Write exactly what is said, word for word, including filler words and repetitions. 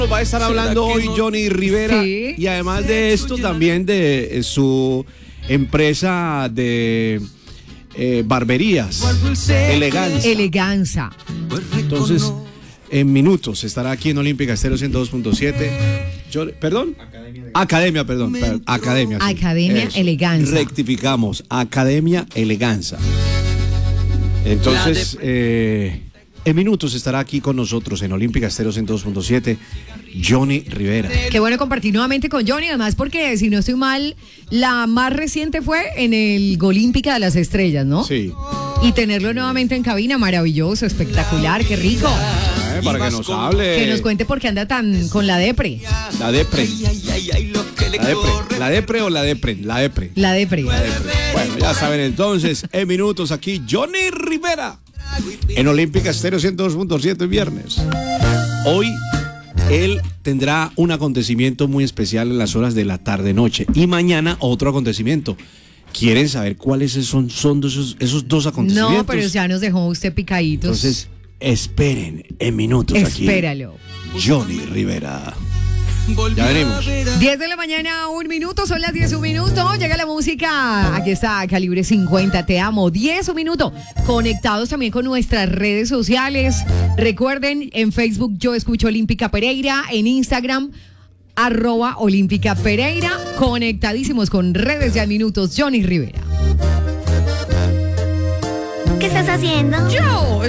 Va a estar hablando hoy no? Johnny Rivera, sí. Y además de esto también de eh, su empresa de eh, barberías, Eleganza. Eleganza. Entonces, en minutos estará aquí en Olímpica Estéreo ciento dos punto siete. Yo, ¿Perdón? Academia, Academia, perdón. perdón Academia. Sí. Academia Eso. Eleganza. Rectificamos. Academia Eleganza. Entonces, eh, en minutos estará aquí con nosotros en Olímpica Estéreo ciento dos punto siete Johnny Rivera. Qué bueno compartir nuevamente con Johnny, además porque si no estoy mal, la más reciente fue en el Golímpica de las Estrellas, ¿no? Sí. Y tenerlo nuevamente en cabina, maravilloso, espectacular, qué rico. Eh, para que nos hable. Que nos cuente por qué anda tan con la depre. La depre. La depre. La depre o la depre. La depre. La depre. La depre. Bueno, ya saben entonces, en minutos aquí, Johnny Rivera. En Olímpica Estéreo ciento dos punto siete viernes. Hoy él tendrá un acontecimiento muy especial en las horas de la tarde-noche. Y mañana otro acontecimiento. ¿Quieren saber cuáles son, son esos, esos dos acontecimientos? No, pero ya nos dejó usted picaditos. Entonces, esperen en minutos aquí. Espéralo. Johnny Rivera. Ya venimos. diez de la mañana, un minuto, son las diez, un minuto. Llega la música. Aquí está Calibre cincuenta, te amo. diez, un minuto. Conectados también con nuestras redes sociales. Recuerden, en Facebook yo escucho Olímpica Pereira, en Instagram arroba Olímpica Pereira. Conectadísimos con redes ya minutos. Johnny Rivera. ¿Qué estás haciendo? Yo